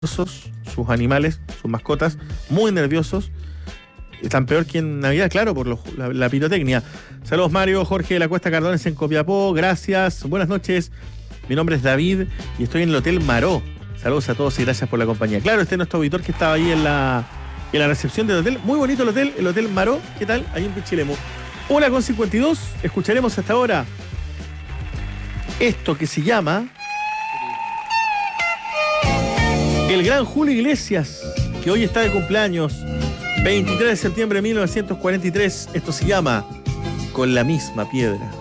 sus animales, sus mascotas, muy nerviosos. Están peor que en Navidad, claro, por la pirotecnia. Saludos, Mario, Jorge de la Cuesta Cardones en Copiapó, gracias. Buenas noches, mi nombre es David y estoy en el Hotel Maró. Saludos a todos y gracias por la compañía. Claro, este es nuestro auditor que estaba ahí en la recepción del hotel. Muy bonito el Hotel Maró. ¿Qué tal? Ahí en Pichilemu. Hola con 52, escucharemos hasta ahora esto que se llama el gran Julio Iglesias, que hoy está de cumpleaños, 23 de septiembre de 1943. Esto se llama Con la misma piedra.